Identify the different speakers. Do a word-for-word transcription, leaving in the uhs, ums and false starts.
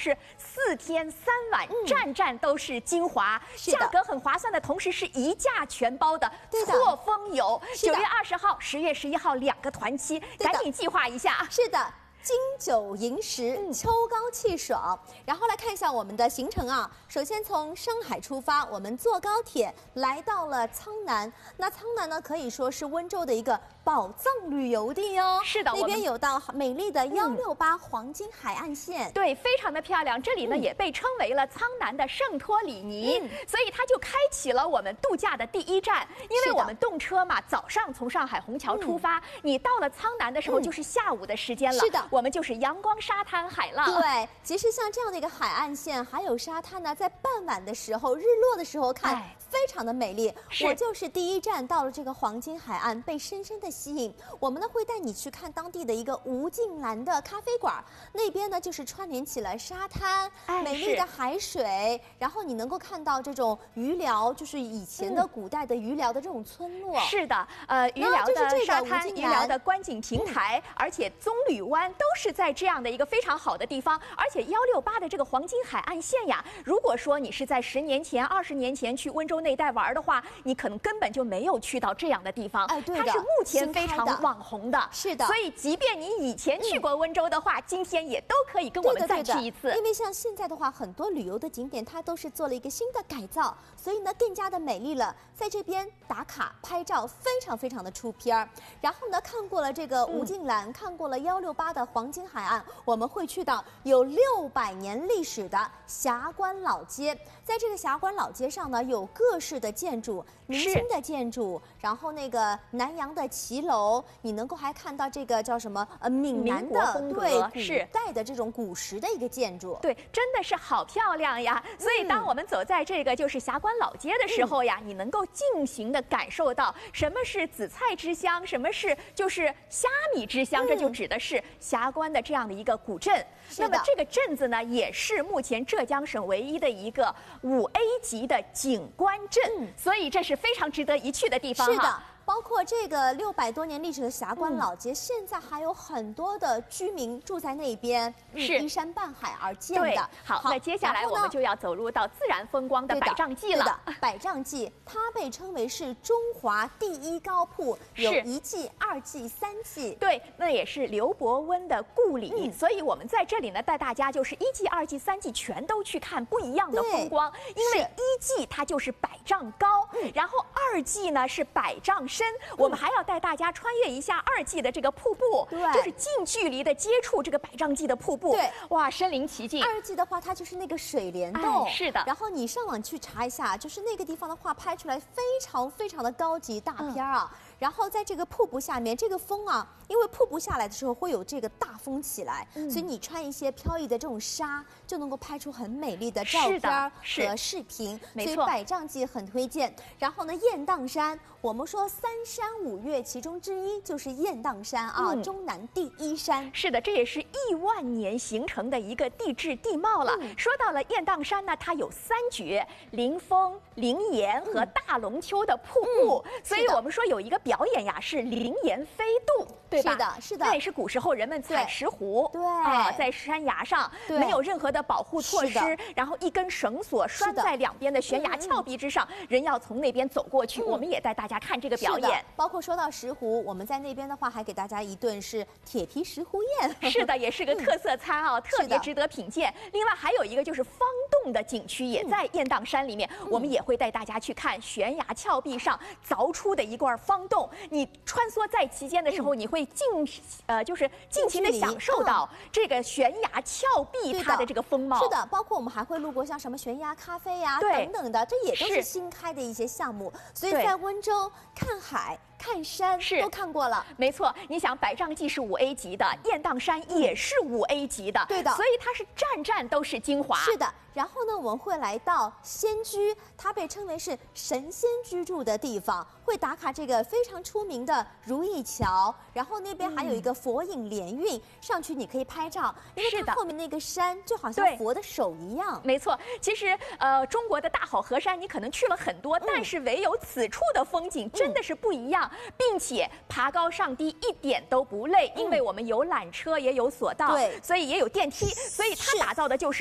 Speaker 1: 是四天三晚，嗯、站站都是精华，价格很划算的同时是一价全包的错峰游。九月二十号、十月十一号两个团期，赶紧计划一下。
Speaker 2: 是的。 金九银十，秋高气爽。然后来看一下我们的行程啊。首先从上海出发，我们坐高铁来到了苍南。那苍南呢，可以说是温州的一个宝藏旅游地哦。
Speaker 1: 是的，
Speaker 2: 那边有到美丽的幺六八黄金海岸线，
Speaker 1: 嗯、对，非常的漂亮。这里呢、嗯、也被称为了苍南的圣托里尼，嗯、所以它就开启了我们度假的第一站。因为我们动车嘛，早上从上海虹桥出发，嗯、你到了苍南的时候就是下午的时间了。
Speaker 2: 是的。
Speaker 1: 我们就是阳光、沙滩、海浪。
Speaker 2: 对，其实像这样的一个海岸线，还有沙滩呢，在傍晚的时候、日落的时候看，哎、非常的美丽。我就是第一站到了这个黄金海岸，被深深的吸引。我们呢会带你去看当地的一个无尽蓝的咖啡馆，那边呢就是串联起了沙滩、哎、美丽的海水，然后你能够看到这种鱼寮，就是以前的古代的鱼寮的这种村落。
Speaker 1: 嗯、是的，呃，鱼寮的沙滩、鱼寮的观景平台，嗯、而且棕榈湾都是在。 在这样的一个非常好的地方，而且幺六八的这个黄金海岸线呀，如果说你是在十年前、二十年前去温州那一带玩的话，你可能根本就没有去到这样的地方。
Speaker 2: 哎，对的，
Speaker 1: 它是目前非常网红的。
Speaker 2: 是的，
Speaker 1: 所以即便你以前去过温州的话，嗯、今天也都可以跟我们再去一次。
Speaker 2: 因为像现在的话，很多旅游的景点它都是做了一个新的改造，所以呢更加的美丽了。在这边打卡拍照非常非常的出片儿。然后呢，看过了这个无尽蓝，嗯、看过了幺六八的黄金海岸。 我们会去到有六百年历史的霞关老街，在这个霞关老街上呢，有各式的建筑，明清的建筑，然后那个南洋的骑楼，你能够还看到这个叫什么呃闽南的对古代的这种古时的一个建筑，
Speaker 1: 对，真的是好漂亮呀！所以当我们走在这个就是霞关老街的时候呀，嗯、你能够尽情的感受到什么是紫菜之乡，什么是就是虾米之乡，嗯、这就指的是霞关的这样的一个 古镇，那么这个镇子呢，也是目前浙江省唯一的一个五 A 级的景观镇，嗯、所以这是非常值得一去的地方。
Speaker 2: 是的。 包括这个六百多年历史的霞关老街，嗯、现在还有很多的居民住在那边，
Speaker 1: 是
Speaker 2: 依山傍海而建的。
Speaker 1: 好，好那接下来我们就要走入到自然风光的百丈记了。
Speaker 2: 对的，百丈记它被称为是中华第一高瀑，有一记、二记、三记。
Speaker 1: 对，那也是刘伯温的故里，嗯、所以我们在这里呢带大家就是一记、二记、三记全都去看不一样的风光。因为一记它就是百丈高，嗯、然后二记呢是百丈深。 我们还要带大家穿越一下二季的这个瀑布，对，就是近距离的接触这个百丈记的瀑布，对，哇，身临其境。
Speaker 2: 二季的话，它就是那个水帘洞，
Speaker 1: 哎、是的。
Speaker 2: 然后你上网去查一下，就是那个地方的话，拍出来非常非常的高级大片啊。嗯 然后在这个瀑布下面，这个风啊，因为瀑布下来的时候会有这个大风起来，嗯、所以你穿一些飘逸的这种纱，就能够拍出很美丽的照片和视频。
Speaker 1: 没错，
Speaker 2: 所以百丈记很推荐。然后呢，雁荡山，我们说三山五岳其中之一就是雁荡山啊，嗯、中南第一山。
Speaker 1: 是的，这也是亿万年形成的一个地质地貌了。嗯、说到了雁荡山呢，它有三绝：临风、灵岩和大龙湫的瀑布。嗯、所以我们说有一个表。 表演呀是灵岩飞渡，对吧？
Speaker 2: 是的，是的。
Speaker 1: 那也是古时候人们采石斛，对啊，在山崖上没有任何的保护措施，然后一根绳索拴在两边的悬崖峭壁之上，人要从那边走过去。我们也带大家看这个表演。
Speaker 2: 包括说到石斛，我们在那边的话还给大家一顿是铁皮石斛宴，
Speaker 1: 是的，也是个特色餐啊，特别值得品鉴。另外还有一个就是方洞的景区也在雁荡山里面，我们也会带大家去看悬崖峭壁上凿出的一块方洞。 你穿梭在其间的时候，你会尽呃，就是尽情的享受到这个悬崖峭壁它的这个风貌。
Speaker 2: 是的，包括我们还会路过像什么悬崖咖啡呀等等的，这也都是新开的一些项目。所以在温州看海。 看山是都看过了，
Speaker 1: 没错。你想，百丈记是五 A 级的，雁荡山也是五 A 级的，
Speaker 2: 对的。
Speaker 1: 所以它是站站都是精华。
Speaker 2: 是的。然后呢，我们会来到仙居，它被称为是神仙居住的地方，会打卡这个非常出名的如意桥。然后那边还有一个佛影连运，嗯、上去你可以拍照，因为它后面那个山就好像佛的手一样。
Speaker 1: 没错。其实呃，中国的大好河山你可能去了很多，嗯、但是唯有此处的风景真的是不一样。 并且爬高上低一点都不累，因为我们有缆车也有索道，对，所以也有电梯，所以它打造的就是。